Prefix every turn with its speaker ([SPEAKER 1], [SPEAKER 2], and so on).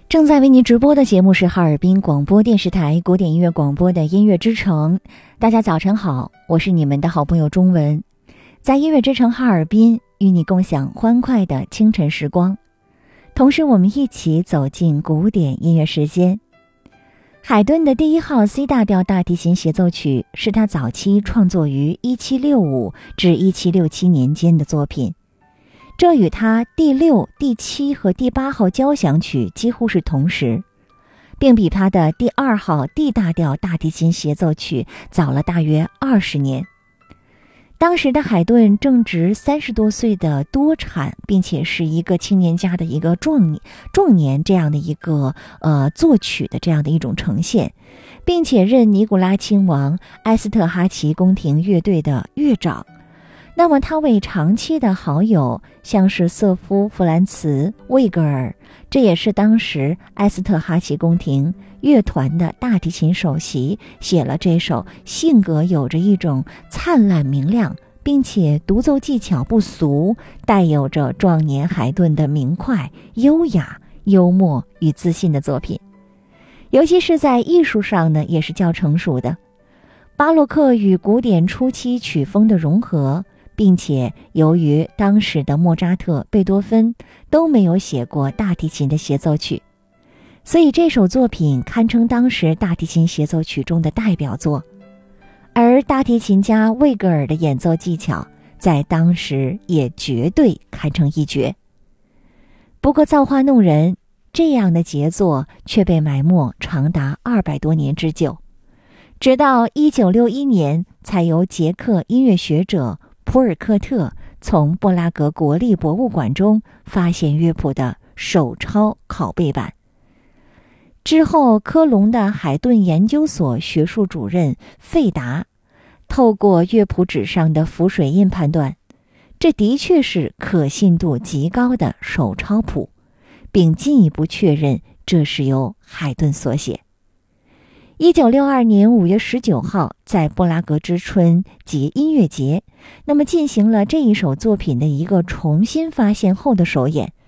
[SPEAKER 1] 正在为您直播的节目是哈尔滨广播电视台古典音乐广播的音乐之城。大家早晨好，我是你们的好朋友钟文，在音乐之城哈尔滨与你共享欢快的清晨时光，同时我们一起走进古典音乐时间。海顿的第1号 C 大调大提琴协奏曲是他早期创作于1765至1767年间的作品，这与他第6、第7和第8号交响曲几乎是同时，并比他的第2号 D 大调大提琴协奏曲早了大约20年。当时的海顿正值30多岁的多产，并且是一个青年家的一个壮年这样的一个作曲的这样的一种呈现，并且任尼古拉亲王埃斯特哈奇宫廷乐队的乐长。那么他为长期的好友像是瑟夫·弗兰茨·魏格尔，这也是当时埃斯特哈奇宫廷乐团的大提琴首席，写了这首性格有着一种灿烂明亮，并且独奏技巧不俗，带有着壮年海顿的明快、优雅、幽默与自信的作品。尤其是在艺术上呢，也是较成熟的，巴洛克与古典初期曲风的融合，并且由于当时的莫扎特、贝多芬都没有写过大提琴的协奏曲，所以这首作品堪称当时大提琴协奏曲中的代表作。而大提琴家魏格尔的演奏技巧在当时也绝对堪称一绝。不过造化弄人，这样的杰作却被埋没长达200多年之久，直到1961年才由捷克音乐学者普尔克特从布拉格国立博物馆中发现乐谱的手抄拷贝版。之后科隆的海顿研究所学术主任费达透过乐谱纸上的浮水印判断，这的确是可信度极高的手抄谱，并进一步确认这是由海顿所写。1962年5月19号，在布拉格之春及音乐节，那么进行了这一首作品的一个重新发现后的首演，